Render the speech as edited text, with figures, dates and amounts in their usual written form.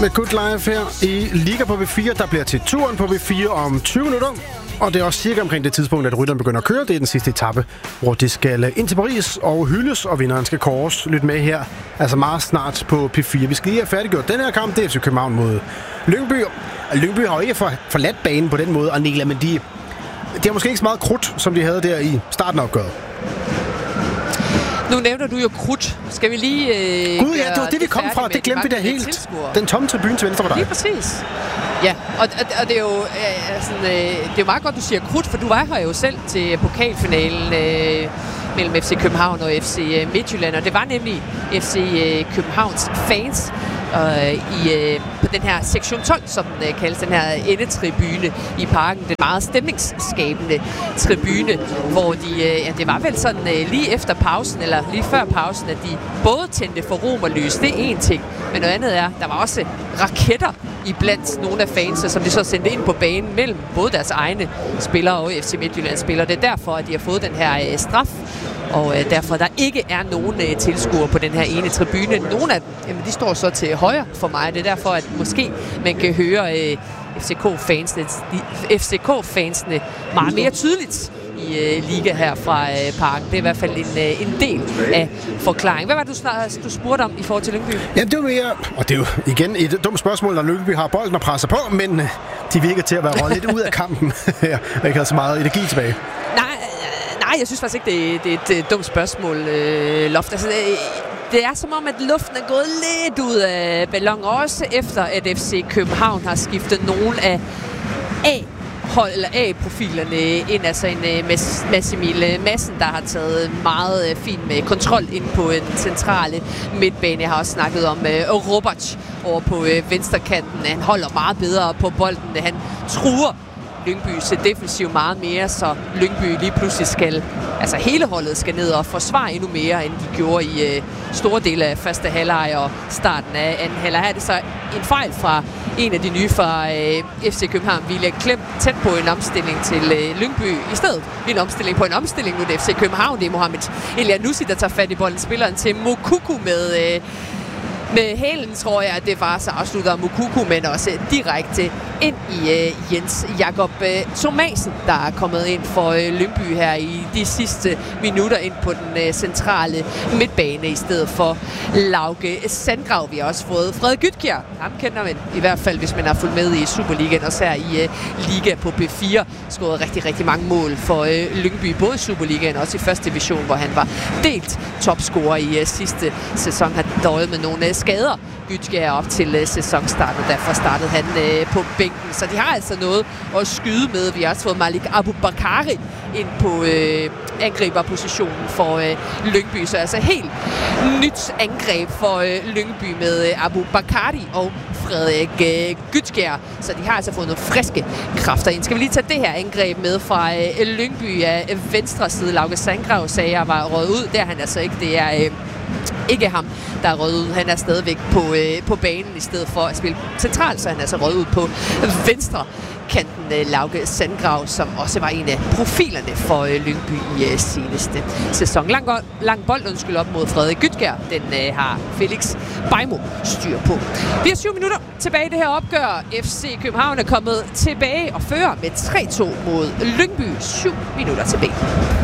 med Good Life her i Liga på V4, der bliver til turen på V4 om 20 minutter. Og det er også cirka omkring det tidspunkt, at rytteren begynder at køre. Det er den sidste etape, hvor de skal ind til Paris og hyldes, og vinderen skal kåres. Lyt med her, altså meget snart på P4. Vi skal lige have færdiggjort den her kamp. Det er FC København mod Lyngby. Lyngby har jo ikke forladt banen på den måde, og Nela, men de har måske ikke så meget krudt, som de havde der i starten af opgøret. Nu nævner du jo krudt. Skal vi lige... Gud ja, det var det, vi kom fra. Det glemte vi da helt. Tilskuere. Den tomme tribune til venstre for dig. Lige præcis. Ja, og det er jo det er jo meget godt, du siger krudt, for du var her jo selv til pokalfinalen mellem FC København og FC Midtjylland, og det var nemlig FC Københavns fans på den her sektion 12, som den kaldes, den her endetribune i parken, den meget stemningsskabende tribune, hvor det var vel sådan lige efter pausen, eller lige før pausen, at de både tændte for romerlys, det er en ting, men noget andet er, der var også raketter iblandt nogle af fansene, som de så sendte ind på banen mellem både deres egne spillere og FC Midtjyllands spillere. Det er derfor, at de har fået den her straf, og derfor der ikke er nogen tilskuere på den her ene tribune. Nogle af dem, jamen, de står så til højre for mig. Det er derfor, at måske man kan høre FCK-fansene meget mere tydeligt i Liga her fra parken. Det er i hvert fald en del af forklaringen. Hvad var det, du spurgte om i forhold til Lyngby? Ja, det var mere, og det er jo igen et dumt spørgsmål, når Lyngby har bolden og presser på, men de virker til at være rollet lidt ud af kampen her, og ikke har så meget energi tilbage. Nej, jeg synes faktisk ikke, det er et dumt spørgsmål, Loft. Altså, det er som om, at luften er gået lidt ud af ballonen, også efter at FC København har skiftet nogle af A-profilerne ind, altså en Massimil Madsen, der har taget meget fint med kontrol ind på en centrale midtbane. Jeg har også snakket om Roberts over på venstrekanten. Han holder meget bedre på bolden. Han truer Lyngbys defensiv meget mere, så Lyngby lige pludselig hele holdet skal ned og forsvare endnu mere, end de gjorde i store dele af første halvleg og starten af anden halvleg. Her er det så en fejl fra en af de nye fra FC København, Vilja Klem, tæt på en omstilling til Lyngby. I stedet en omstilling på en omstilling nu. Det er FC København, det er Mohamed Elianussi, der tager fat i bolden. Spilleren til Moukoko med hælen, tror jeg, at det var så afslutter Moukoko, men også direkte ind i Jens Jakob Thomasen, der er kommet ind for Lyngby her i de sidste minutter ind på den centrale midtbane i stedet for Lauke Sandgrav. Vi har også fået Frede Gytkjær. Ham kender man i hvert fald, hvis man har fulgt med i Superligaen, også her i Liga på B4. Skåret rigtig, rigtig mange mål for Lyngby, både i Superligaen og også i første division, hvor han var delt topscorer i sidste sæson. Han døjet med nogle skader, Gytkjær, op til sæsonstart, og derfor startede han på bænken. Så de har altså noget at skyde med. Vi har også fået Malik Abubakari ind på angriberpositionen for Lyngby. Så altså helt nyt angreb for Lyngby med Abubakari og Frederik Gytkjær. Så de har altså fået nogle friske kræfter ind. Skal vi lige tage det her angreb med fra Lyngby af venstre side. Lauke Sandgrav sagde, jeg var røget ud. Det er han altså ikke. Det er ikke ham, der er røget ud. Han er stadigvæk på banen i stedet for at spille centralt, så han er altså røget ud på venstre kanten, Lauke Sandgrav, som også var en af profilerne for Lyngby i seneste sæson. Lang bold, op mod Frederik Gytkjær. Den har Felix Beimo styr på. Vi har 7 minutter tilbage i det her opgør. FC København er kommet tilbage og fører med 3-2 mod Lyngby. 7 minutter tilbage.